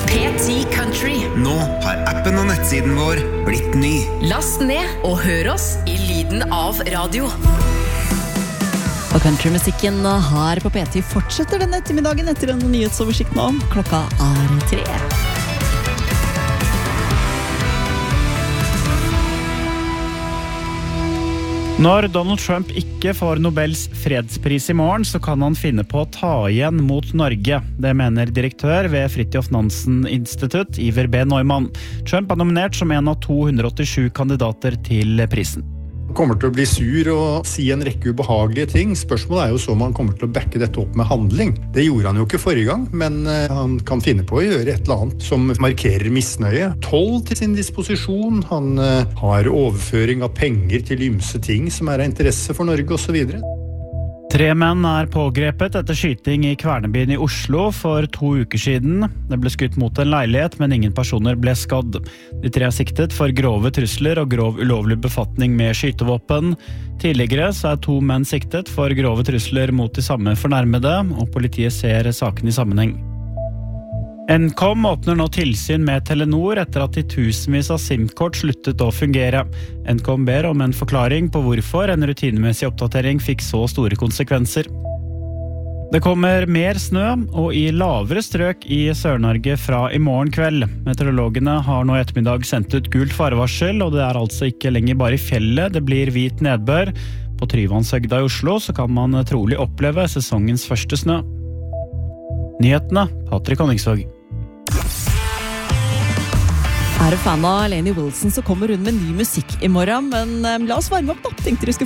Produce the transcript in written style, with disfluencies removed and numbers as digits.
P10 Country. Nå har appen og nettsiden vår blitt ny. Last ned og hør oss i lyden av radio. Og countrymusikken her på P10 fortsetter denne ettermiddagen etter en nyhetsoversikt nå. Klokka 3. Når Donald Trump ikke får Nobels fredspris i morgen, så kan han finne på å ta igjen mot Norge. Det mener direktør ved Fridtjof Nansen Institutt, Iver B. Neumann. Trump er nominert som en av 287 kandidater til prisen. Han kommer til å bli sur og si en rekke ubehagelige ting. Spørsmålet er jo så om han kommer til å backe dette opp med handling. Det gjorde han jo ikke forrige gang, men han kan finne på å gjøre et eller annet som markerer misnøye. 12 til sin disposisjon, han har overføring av penger til ymse ting som er av interesse for Norge og så videre. 3 menn er pågrepet etter skyting i Kvernebyen i Oslo for 2 uker siden. Det ble skutt mot en leilighet, men ingen personer ble skadd. De 3 er siktet for grove trusler og grov ulovlig befatning med skytevåpen. Tidligere så er 2 menn siktet for grove trusler mot de samme fornærmede, og politiet ser saken i sammenheng. Nkom åpner nå tilsyn med Telenor etter at de tusenvis av SIM-kort sluttet å fungere. Nkom ber om en forklaring på hvorfor en rutinemessig oppdatering fikk så store konsekvenser. Det kommer mer snø, og i lavere strøk i Sør-Norge fra i morgen kveld. Meteorologene har nå i ettermiddag sendt ut gult farevarsel, og det er altså ikke lenger bare i fjellet, det blir hvit nedbør. På Tryvannshøgda i Oslo så kan man trolig oppleve sesongens første snø. Nyhetene, Patrick Honningsvåg. Er du fan av Lainey Wilson, så kommer hun med ny musikk i morgen, men la oss varme opp da. Tenkte du skulle